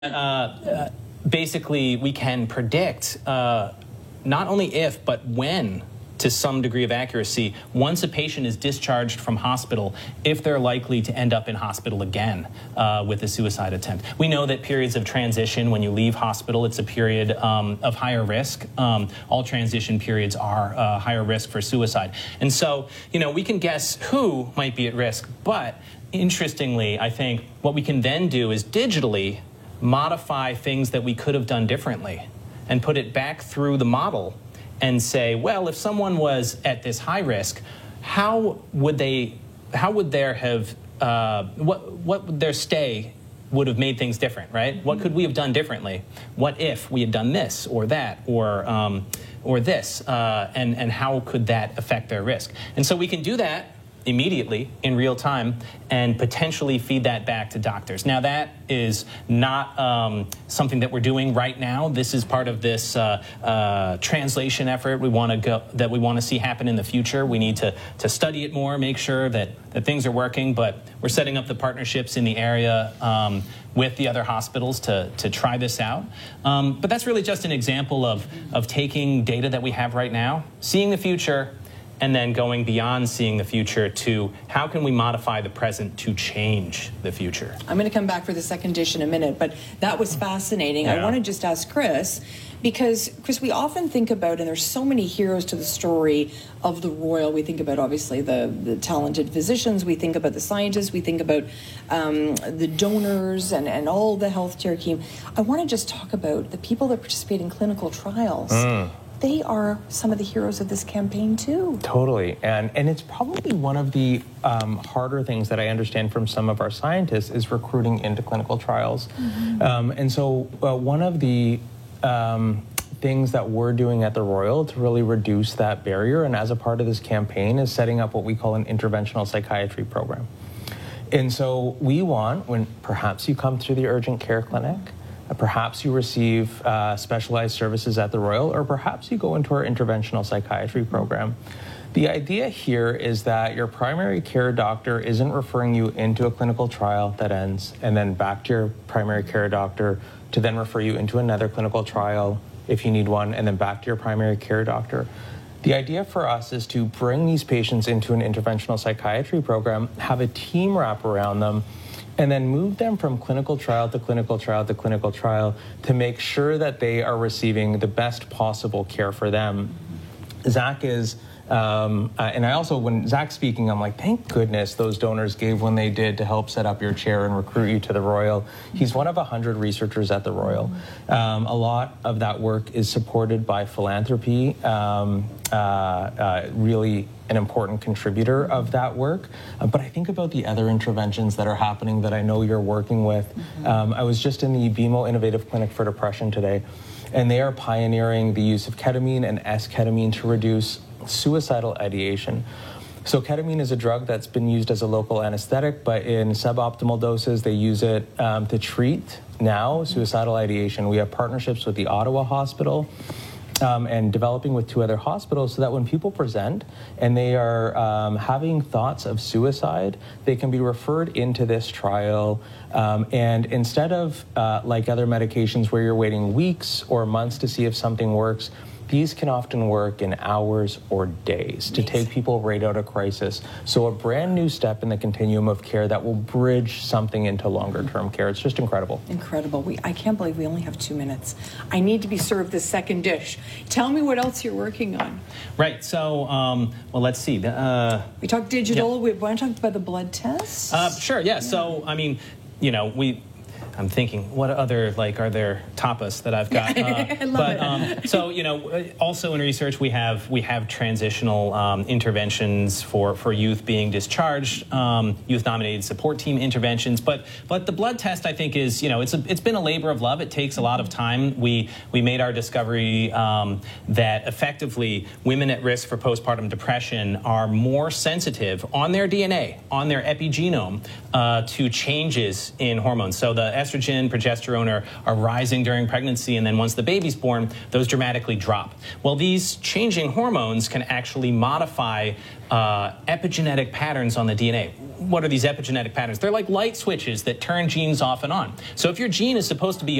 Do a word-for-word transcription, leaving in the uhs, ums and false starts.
Uh, uh, basically, we can predict uh, not only if, but when, to some degree of accuracy, once a patient is discharged from hospital, if they're likely to end up in hospital again uh, with a suicide attempt. We know that periods of transition, when you leave hospital, it's a period um, of higher risk. Um, all transition periods are uh, higher risk for suicide. And so, you know, we can guess who might be at risk, but interestingly, I think what we can then do is digitally modify things that we could have done differently and put it back through the model and say, well, if someone was at this high risk, how would they, how would there have, uh, what, what would their stay would have made things different, right? What could we have done differently? What if we had done this or that or, um, or this, uh, and, and how could that affect their risk? And so we can do that immediately in real time and potentially feed that back to doctors. Now that is not um, something that we're doing right now. This is part of this uh, uh, translation effort we want to go that we want to see happen in the future. We need to to study it more, make sure that that things are working, but we're setting up the partnerships in the area um, with the other hospitals to to try this out. Um, but that's really just an example of of taking data that we have right now, seeing the future, and then going beyond seeing the future to how can we modify the present to change the future. I'm going to come back for the second dish in a minute, but that was fascinating. Yeah. I want to just ask Chris, because, Chris, we often think about, and there's so many heroes to the story of the Royal. We think about, obviously, the, the talented physicians. We think about the scientists. We think about um, the donors and, and all the healthcare team. I want to just talk about the people that participate in clinical trials. Mm. They are some of the heroes of this campaign too. Totally, and and it's probably one of the um, harder things that I understand from some of our scientists is recruiting into clinical trials. Mm-hmm. um, and so uh, one of the um, things that we're doing at the Royal to really reduce that barrier, and as a part of this campaign, is setting up what we call an interventional psychiatry program. And so we want, when perhaps you come through the urgent care clinic, perhaps you receive uh, specialized services at the Royal, or perhaps you go into our interventional psychiatry program. The idea here is that your primary care doctor isn't referring you into a clinical trial that ends and then back to your primary care doctor to then refer you into another clinical trial if you need one, and then back to your primary care doctor. The idea for us is to bring these patients into an interventional psychiatry program, have a team wrap around them, and then move them from clinical trial to clinical trial to clinical trial to make sure that they are receiving the best possible care for them. Zach is, um, uh, and I also, when Zach's speaking, I'm like, thank goodness those donors gave when they did to help set up your chair and recruit you to the Royal. He's one of a hundred researchers at the Royal. Um, a lot of that work is supported by philanthropy, um, uh, uh, really an important contributor of that work. Uh, but I think about the other interventions that are happening that I know you're working with. Mm-hmm. um, I was just in the B M O Innovative Clinic for Depression today, and they are pioneering the use of ketamine and S-ketamine to reduce suicidal ideation. So ketamine is a drug that's been used as a local anesthetic, but in suboptimal doses, they use it um, to treat now suicidal ideation. We have partnerships with the Ottawa Hospital, Um, and developing with two other hospitals so that when people present and they are um, having thoughts of suicide, they can be referred into this trial. Um, and instead of uh, like other medications where you're waiting weeks or months to see if something works, these can often work in hours or days to take people right out of crisis. So a brand new step in the continuum of care that will bridge something into longer term care. It's just incredible. Incredible. We, I can't believe we only have two minutes. I need to be served the second dish. Tell me what else you're working on. Right, so, um, well, let's see. Uh, we talked digital. Yeah. We want to talk about the blood tests? Uh, sure, yeah. yeah. So, I mean, you know, we... I'm thinking, what other, like, are there tapas that I've got? Uh, I love but, it. Um, so, you know, also in research, we have we have transitional um, interventions for, for youth being discharged, um, youth-nominated support team interventions. But but the blood test, I think, is, you know, it's a, it's been a labor of love. It takes a lot of time. We we made our discovery um, that effectively women at risk for postpartum depression are more sensitive on their D N A, on their epigenome, uh, to changes in hormones. So the estrogen, progesterone are, are rising during pregnancy, and then once the baby's born, those dramatically drop. Well, these changing hormones can actually modify uh, epigenetic patterns on the D N A. What are these epigenetic patterns? They're like light switches that turn genes off and on. So if your gene is supposed to be